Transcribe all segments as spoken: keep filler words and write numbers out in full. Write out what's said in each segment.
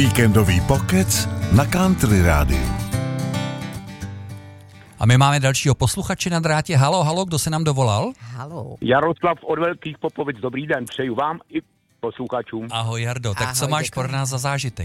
Víkendový pokec na Country Rádiu. A my máme dalšího posluchače na drátě. Halo, halo, kdo se nám dovolal? Halo. Jaroslav od Velkých Popovic, dobrý den, přeju vám i posluchačům. Ahoj Jardo, tak Ahoj, co máš děkuji. pro nás za zážitek?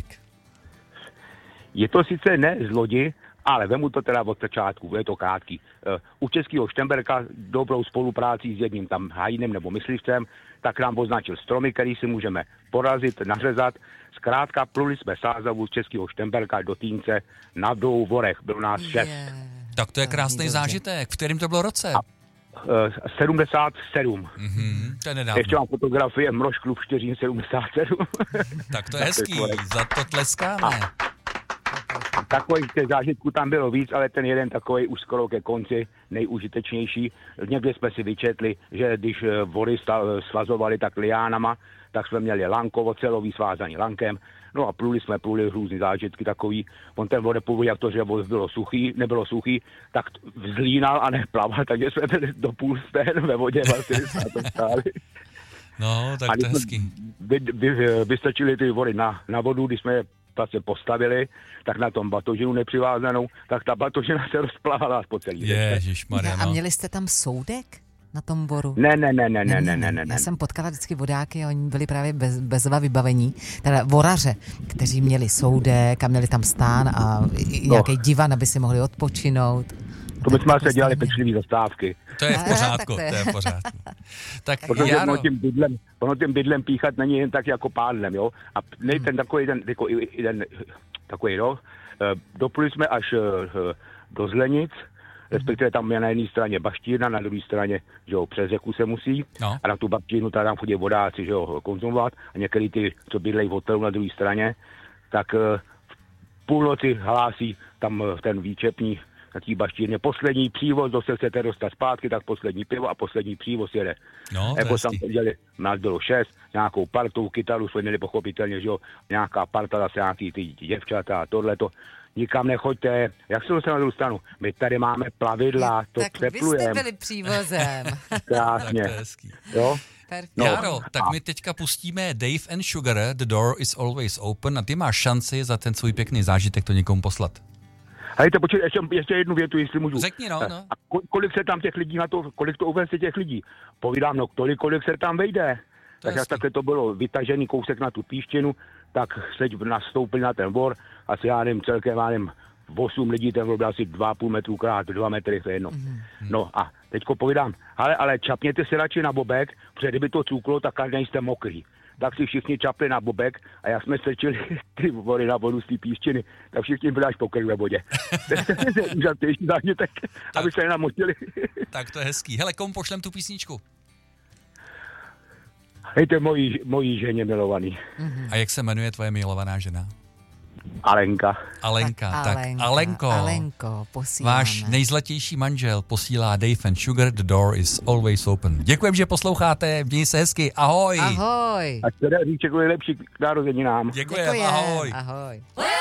Je to sice ne z lodi, ale vemu to teda od začátku, je to krátký. U Českého Štemberka dobrou spoluprácí s jedním tam hajinem nebo myslivcem, tak nám označil stromy, který si můžeme porazit, nařezat. Zkrátka pluli jsme sázavu z Českého Štemberka do Týnce na dvou vorech, bylo nás šest. Je. Tak to je krásný zážitek. V kterém to bylo roce? A, uh, sedmdesát sedm. Mhm, to je nedávno. Ještě mám fotografie Mrož klub Štěřín sedmdesát sedm. Tak to je hezký, za to tleskáme. Takových těch zážitků tam bylo víc, ale ten jeden takový už skoro ke konci nejúžitečnější. Někde jsme si vyčetli, že když vory svazovali tak liánama, tak jsme měli lanko ocelový svázaný lankem. No a pluli jsme, pluli různý zážitky takový. On ten vodepověď, jak to, že bylo suchý, nebylo suchý, tak vzlínal a neplaval, takže jsme byli do půl stén ve vodě, vlastně jsme to stáli. No, tak to je hezký. Vy, vy, vystačili ty vory na, na vodu, když jsme je vlastně postavili, tak na tom batožinu nepřivázanou, tak ta batožina se rozplavala po celý. Ježišmarja, A no. měli jste tam soudek na tom voru? Ne, ne, ne, ne, ne, ne, ne, ne. Já jsem potkala vždycky vodáky a oni byli právě bez, bezva vybavení, teda voraře, kteří měli soudek a měli tam stán a i nějaký No. divan, aby si mohli odpočinout. To my jsme se dělali pečlivý zastávky. To je v Ne, pořádku, tak to to je je. v pořádku. Tak Protože Jaro, ono tím bydlem, ono tím bydlem píchat není jen tak jako pádlem, jo. A nej ten takový ten, jako i- jeden, takový, no. Dopluli jsme až eh, do Zlenic, respektive tam je na jedné straně baštírna, na druhé straně, že jo, přes řeku se musí. No. A na tu baštírnu tam chodí vodáci, že jo, konzumovat. A některý ty, co bydlejí v hotelu na druhé straně, tak eh, v půlnoci hlásí tam eh, ten výčepní na té baštírně poslední přívoz, zase chcete dostat zpátky, tak poslední pivo a poslední přívoz jede. no, to je Jako tam hezký. seděli, nás bylo šest, nějakou partou, kytaru jsme měli pochopitelně, že jo, nějaká parta, zase nějaký ty děvčata a tohleto. Nikam nechoďte, jak se dostane na druhou stranu? My tady máme plavidla, to tak vy jste přeplujeme. byli přívozem. Tak Krásně, to je hezký. jo. Perfektně. No. Jaro, tak my teďka pustíme Dave and Sugar, The Door is Always Open a ty máš šanci za ten svůj pěkný zážitek to někomu poslat. Hejte, počkej, ještě, ještě jednu větu, jestli můžu. Řekni, no, no. A ko- kolik se tam těch lidí na to, kolik to uveze těch lidí? Povídám, no tolik, kolik se tam vejde. Tak jak hezký. takhle to bylo vytažený kousek na tu píštěnu, tak se nastoupil na ten vor, asi já nevím, celkem já nevím, osm lidí, ten vor byl asi dva a půl metru krát dva metry, to je jedno. Mhm. No a teďko povídám, ale, ale čapněte si radši na bobek, protože kdyby to cuklo, tak každý jste mokrý. Tak si všichni čapli na bobek a jak jsme strčili ty vory na vodu z té píštěny, tak všichni byli až pokrý ve vodě. To je úžasnější zážitek, aby se nenamočili. Tak to je hezký. Hele, komu pošlem tu písničku? Hejte, mojí, mojí ženě milovaný. A jak se jmenuje tvoje milovaná žena? Alenka. Alenka. Tak, Alenka, Alenko, Alenko, posíláme. váš nejzlatější manžel posílá Dave and Sugar, The Door is Always Open. Děkujem, že posloucháte, měj se hezky, ahoj. Ahoj. A teda říček je lepší k narozeninám. Děkujem, Děkujem, ahoj. ahoj. Well,